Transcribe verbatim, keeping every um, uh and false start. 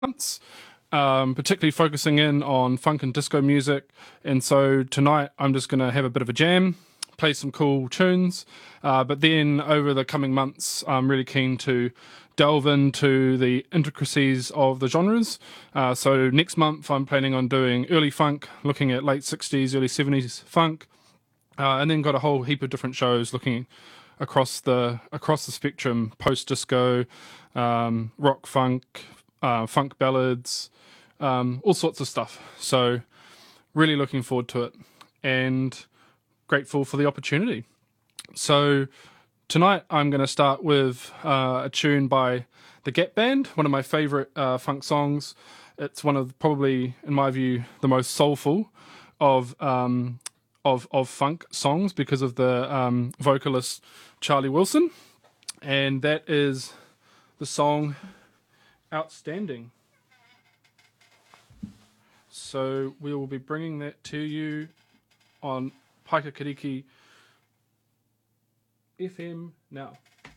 months, um, particularly focusing in on funk and disco music. And so tonight I'm just going to have a bit of a jam, play some cool tunes. Uh, but then over the coming months, I'm really keen to delve into the intricacies of the genres. Uh, so next month I'm planning on doing early funk, looking at late sixties, early seventies funk. Uh, and then got a whole heap of different shows looking across the across the spectrum: post disco, um, rock, funk, uh, funk ballads, um, all sorts of stuff. So really looking forward to it, and grateful for the opportunity. So tonight I'm going to start with uh, a tune by the Gap Band, one of my favourite uh, funk songs. It's one of probably, in my view, the most soulful of um, of of funk songs because of the um, vocalist Charlie Wilson, and that is the song "Outstanding." So we will be bringing that to you on Paikakiriki F M now.